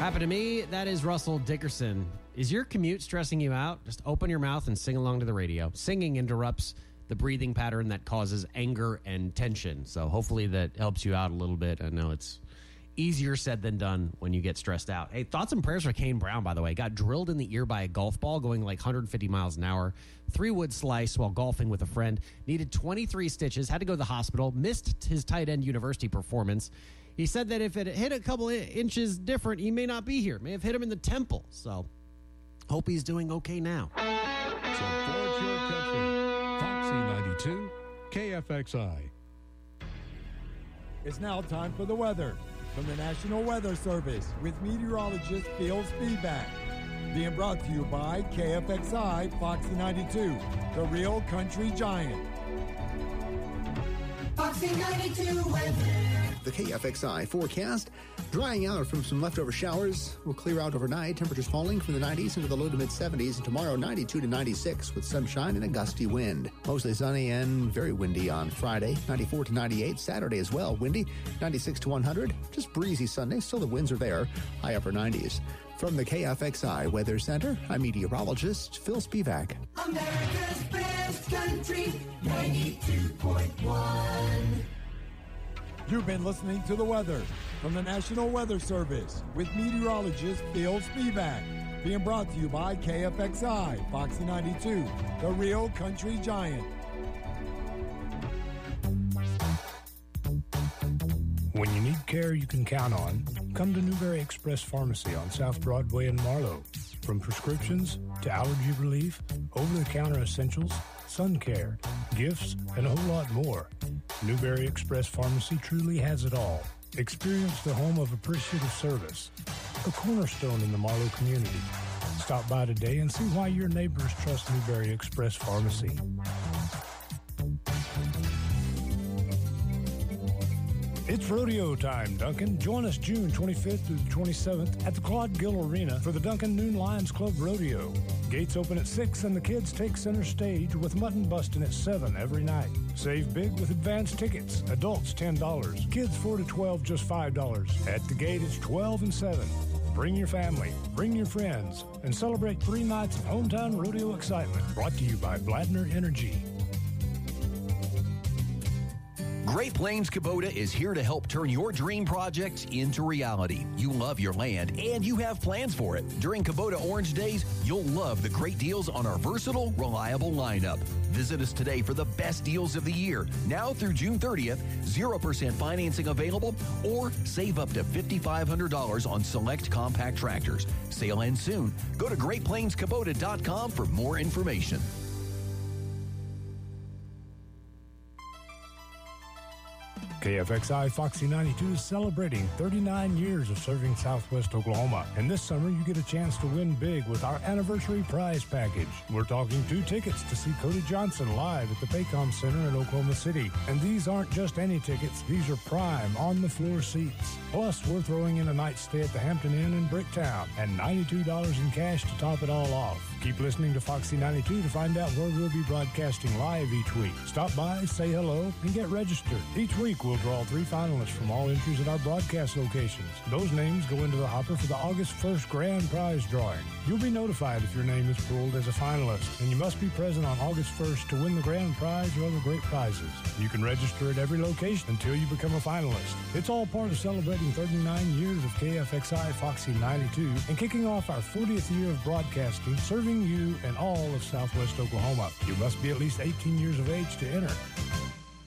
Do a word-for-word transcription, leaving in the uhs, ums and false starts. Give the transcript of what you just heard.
Happened to me. That is Russell Dickerson. Is your commute stressing you out? Just open your mouth and sing along to the radio. Singing interrupts the breathing pattern that causes anger and tension. So hopefully that helps you out a little bit. I know it's easier said than done when you get stressed out. Hey, thoughts and prayers for Kane Brown, by the way. Got drilled in the ear by a golf ball going like one hundred fifty miles an hour. Three-wood slice while golfing with a friend. Needed twenty-three stitches. Had to go to the hospital. Missed his tight end university performance. He said that if it hit a couple inches different, he may not be here. May have hit him in the temple. So hope he's doing okay now. Support your country. Foxy ninety-two, K F X I. It's now time for the weather from the National Weather Service with meteorologist Phil Spivak. Being brought to you by K F X I Foxy ninety-two, the real country giant. Foxy ninety-two weather. The K F X I forecast, drying out from some leftover showers, will clear out overnight. Temperatures falling from the nineties into the low to mid seventies. And tomorrow, ninety-two to ninety-six with sunshine and a gusty wind. Mostly sunny and very windy on Friday. ninety-four to ninety-eight. Saturday as well, windy. ninety-six to one hundred. Just breezy Sunday. Still the winds are there. High upper nineties. From the K F X I Weather Center, I'm meteorologist Phil Spivak. America's best country, ninety-two point one. You've been listening to the weather from the National Weather Service with meteorologist Phil Spivak. Being brought to you by K F X I Foxy ninety-two, the real country giant. When you need care you can count on, come to Newberry Express Pharmacy on South Broadway in Marlow. From prescriptions to allergy relief, over-the-counter essentials, sun care, gifts, and a whole lot more, Newberry Express Pharmacy truly has it all. Experience the home of appreciative service, a cornerstone in the Marlow community. Stop by today and see why your neighbors trust Newberry Express Pharmacy. It's rodeo time, Duncan. Join us June twenty-fifth through the twenty-seventh at the Claude Gill Arena for the Duncan Noon Lions Club Rodeo. Gates open at six and the kids take center stage with mutton busting at seven every night. Save big with advanced tickets. Adults ten dollars. Kids four to twelve just five dollars. At the gate it's twelve and seven. Bring your family, bring your friends, and celebrate three nights of hometown rodeo excitement. Brought to you by Bladner Energy. Great Plains Kubota is here to help turn your dream projects into reality. You love your land and you have plans for it. During Kubota Orange Days, you'll love the great deals on our versatile, reliable lineup. Visit us today for the best deals of the year. Now through June thirtieth, zero percent financing available or save up to five thousand five hundred dollars on select compact tractors. Sale ends soon. Go to great plains kubota dot com for more information. K F X I Foxy ninety-two is celebrating thirty-nine years of serving Southwest Oklahoma. And this summer, you get a chance to win big with our anniversary prize package. We're talking two tickets to see Cody Johnson live at the Paycom Center in Oklahoma City. And these aren't just any tickets. These are prime, on-the-floor seats. Plus, we're throwing in a night stay at the Hampton Inn in Bricktown and ninety-two dollars in cash to top it all off. Keep listening to Foxy ninety-two to find out where we'll be broadcasting live each week. Stop by, say hello, and get registered. Each week, we'll draw three finalists from all entries at our broadcast locations. Those names go into the hopper for the August first grand prize drawing. You'll be notified if your name is pulled as a finalist, and you must be present on August first to win the grand prize or other great prizes. You can register at every location until you become a finalist. It's all part of celebrating thirty-nine years of K F X I Foxy ninety-two and kicking off our fortieth year of broadcasting, serving you and all of Southwest Oklahoma. You must be at least eighteen years of age to enter.